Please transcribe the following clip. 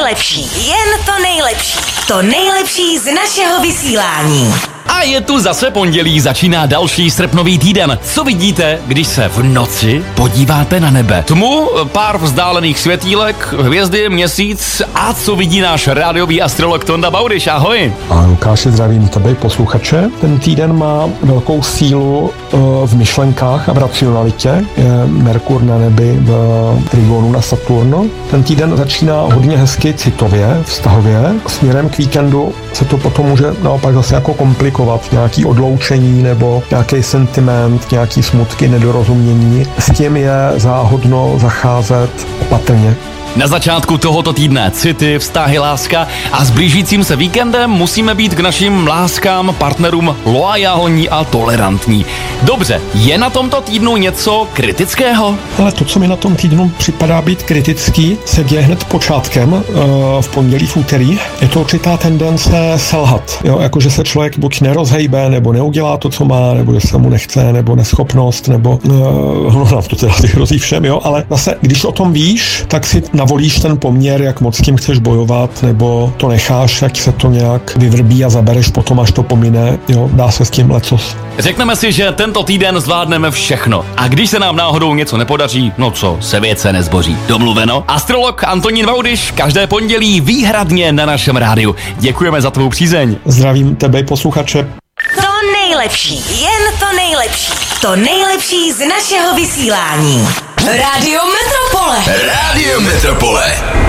nejlepší, jen to nejlepší. To nejlepší z našeho vysílání. A je tu zase pondělí, začíná další srpnový týden. Co vidíte, když se v noci podíváte na nebe? Tmu, pár vzdálených světílek, hvězdy, měsíc a co vidí náš rádiový astrolog Tonda Baudyš? Ahoj. A Lukáši, zdravím tebe, posluchače. Ten týden má velkou sílu v myšlenkách a v racionalitě. Je Merkur na nebi v trigonu na Saturno. Ten týden začíná hodně hezky citově, vztahově. Směrem k víkendu se to potom může naopak zase jako komplikovat. Nějaký odloučení nebo nějaký sentiment, nějaký smutky, nedorozumění. S tím je záhodno zacházet opatrně. Na začátku tohoto týdne city, vztahy, láska a s blížícím se víkendem musíme být k našim láskám, partnerům loajální a tolerantní. Dobře, je na tomto týdnu něco kritického? Ale to, co mi na tom týdnu připadá být kritický, se děje hned počátkem, v pondělí, v úterý. Je to určitá tendence selhat. Jo, jakože se člověk buď nerozhejbe, nebo neudělá to, co má, nebo že se mu nechce, nebo neschopnost, nebo nám to teda hrozí všem, jo, ale zase, když o tom víš, tak si navolíš ten poměr, jak moc tím chceš bojovat, nebo to necháš, jak se to nějak vyvrbí a zabereš potom, až to pomine, jo, dá se s tím lecos. Řekneme si, že tento týden zvládneme všechno. A když se nám náhodou něco nepodaří, no co, se věce nezboří. Domluveno? Astrolog Antonín Baudyš každé pondělí výhradně na našem rádiu. Děkujeme za tvou přízeň. Zdravím tebe, posluchače. To nejlepší, jen to nejlepší. To nejlepší z našeho vysílání. Rádio Metropole. Rádio Metropole.